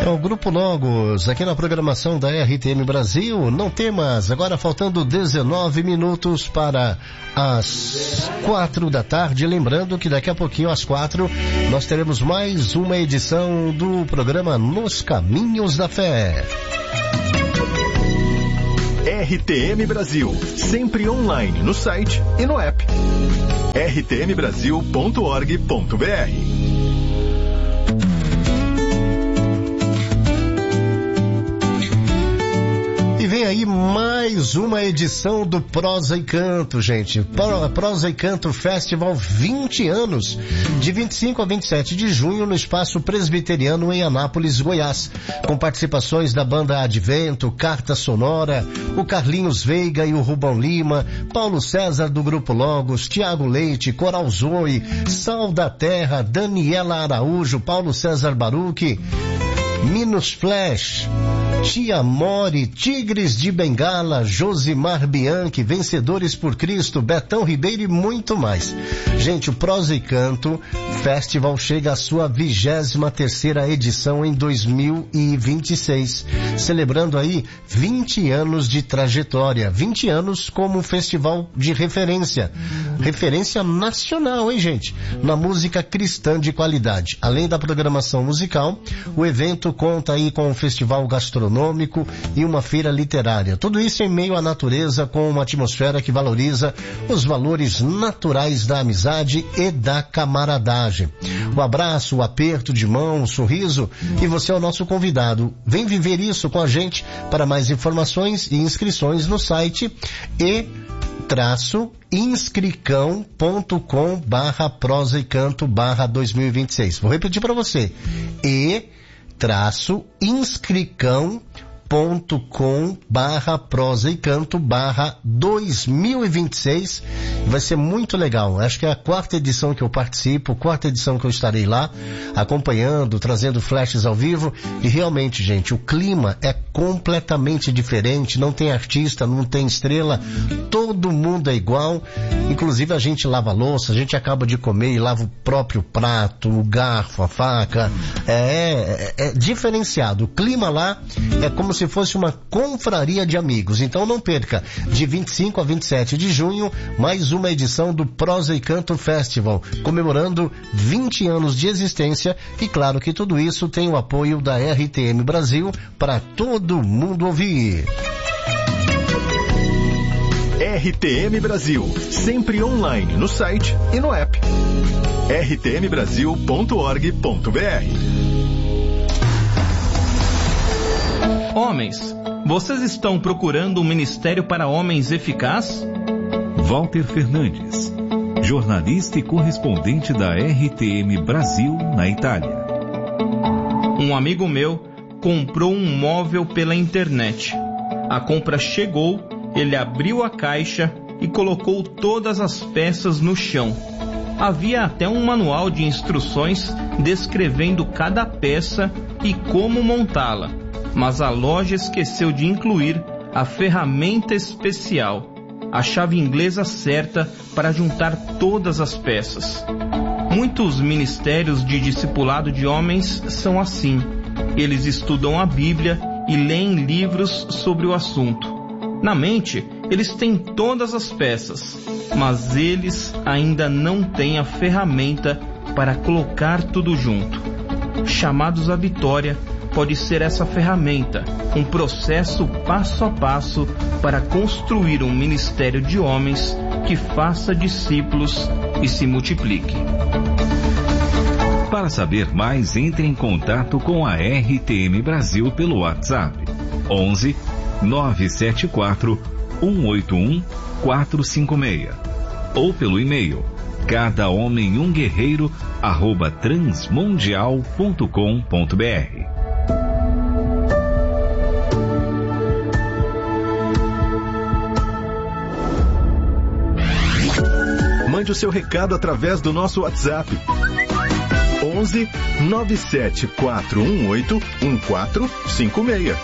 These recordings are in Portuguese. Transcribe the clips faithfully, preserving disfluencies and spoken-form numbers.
É o Grupo Logos, aqui na programação da R T M Brasil. Não temas, agora faltando dezenove minutos para as quatro da tarde. Lembrando que daqui a pouquinho, às quatro, nós teremos mais uma edição do programa Nos Caminhos da Fé. R T M Brasil, sempre online no site e no app. r t m brasil ponto org ponto b r. E vem aí mais uma edição do Prosa e Canto, gente. Prosa e Canto Festival, vinte anos, de vinte e cinco a vinte e sete de junho, no Espaço Presbiteriano em Anápolis, Goiás, com participações da banda Advento, Carta Sonora, o Carlinhos Veiga e o Rubão Lima, Paulo César do Grupo Logos, Tiago Leite, Coral Zoe, Sal da Terra, Daniela Araújo, Paulo César Baruch, Minos Flash, Tia Mori, Tigres de Bengala, Josimar Bianchi, Vencedores por Cristo, Betão Ribeiro e muito mais. Gente, o Prosa e Canto Festival chega à sua vigésima terceira edição em dois mil e vinte e seis, celebrando aí vinte anos de trajetória, vinte anos como um festival de referência, referência nacional, hein, gente? Na música cristã de qualidade. Além da programação musical, o evento conta aí com um festival gastronômico e uma feira literária. Tudo isso em meio à natureza, com uma atmosfera que valoriza os valores naturais da amizade e da camaradagem. O abraço, o aperto de mão, o sorriso, e você é o nosso convidado. Vem viver isso com a gente. Para mais informações e inscrições no site e traço inscricão ponto com barra prosa e canto barra dois mil e vinte e seis. Vou repetir para você. E traço inscricão ponto com barra prosa e canto barra dois mil e vinte e seis. Vai ser muito legal. Acho que é a quarta edição que eu participo, quarta edição que eu estarei lá, acompanhando, trazendo flashes ao vivo. E realmente, gente, o clima é completamente diferente. Não tem artista, não tem estrela, todo mundo é igual. Inclusive a gente lava a louça, a gente acaba de comer e lava o próprio prato, o garfo, a faca. É, é, é diferenciado. O clima lá é como se fosse uma confraria de amigos. Então não perca, de vinte e cinco a vinte e sete de junho, mais uma edição do Prosa e Canto Festival, comemorando vinte anos de existência. E claro que tudo isso tem o apoio da R T M Brasil para todo mundo ouvir. R T M Brasil, sempre online no site e no app. r t m brasil ponto org ponto b r. Homens, vocês estão procurando um ministério para homens eficaz? Walter Fernandes, jornalista e correspondente da R T M Brasil na Itália. Um amigo meu comprou um móvel pela internet. A compra chegou, ele abriu a caixa e colocou todas as peças no chão. Havia até um manual de instruções descrevendo cada peça e como montá-la. Mas a loja esqueceu de incluir a ferramenta especial, a chave inglesa certa para juntar todas as peças. Muitos ministérios de discipulado de homens são assim. Eles estudam a Bíblia e leem livros sobre o assunto. Na mente, eles têm todas as peças, mas eles ainda não têm a ferramenta para colocar tudo junto. Chamados à Vitória pode ser essa ferramenta, um processo passo a passo para construir um ministério de homens que faça discípulos e se multiplique. Para saber mais, entre em contato com a R T M Brasil pelo WhatsApp onze nove sete quatro um oito um quatro cinco seis ou pelo e-mail cada homem um guerreiro arroba transmundial ponto com ponto b r. Mande o seu recado através do nosso WhatsApp onze nove sete quatro um oito um quatro cinco seis.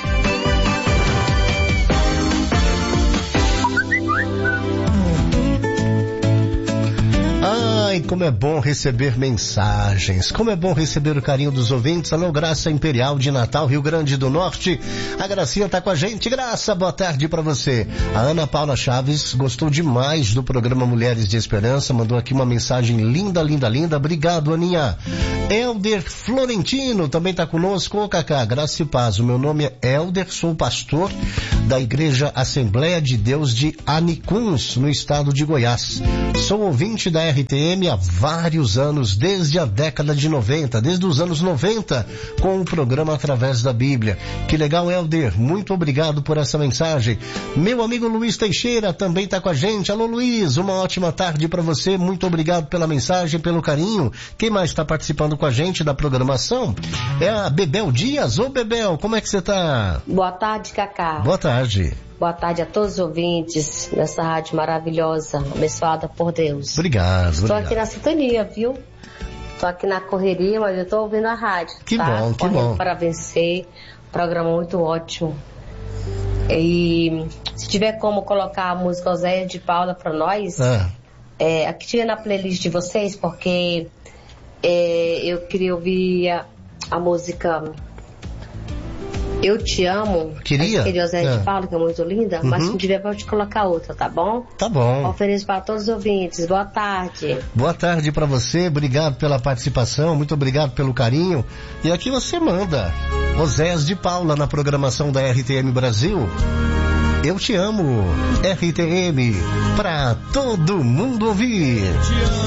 Ai, como é bom receber mensagens, como é bom receber o carinho dos ouvintes. Alô, Graça Imperial de Natal, Rio Grande do Norte. A Gracinha tá com a gente. Graça, boa tarde pra você. A Ana Paula Chaves gostou demais do programa Mulheres de Esperança, mandou aqui uma mensagem linda, linda, linda. Obrigado, Aninha. Elder Florentino também tá conosco. Ô, Cacá, graça e paz. O meu nome é Elder, sou pastor da Igreja Assembleia de Deus de Anicuns, no estado de Goiás. Sou ouvinte da R T M há vários anos, desde a década de noventa, desde os anos noventa, com o programa Através da Bíblia. Que legal, Elder. Muito obrigado por essa mensagem. Meu amigo Luiz Teixeira também está com a gente. Alô, Luiz, uma ótima tarde para você. Muito obrigado pela mensagem, pelo carinho. Quem mais está participando com a gente da programação é a Bebel Dias. Ô, Bebel, como é que você está? Boa tarde, Cacá. Boa tarde. Boa tarde a todos os ouvintes dessa rádio maravilhosa, abençoada por Deus. Obrigado. Estou obrigado. aqui na sintonia, viu? Estou aqui na correria, mas eu estou ouvindo a rádio. Que tá? bom, que Correndo bom. Para vencer, programa muito ótimo. E se tiver como colocar a música Oséias de Paula para nós, Ah. é, aqui tiver na playlist de vocês, porque é, eu queria ouvir a, a música Eu Te Amo. Queria? Aquele Oséias Ah. de Paula, que é muito linda, Uhum. mas se tiver pode colocar outra, tá bom? Tá bom. Ofereço para todos os ouvintes. Boa tarde. Boa tarde para você, obrigado pela participação, muito obrigado pelo carinho. E aqui você manda Oséias de Paula na programação da R T M Brasil. Eu te amo, R T M, pra todo mundo ouvir.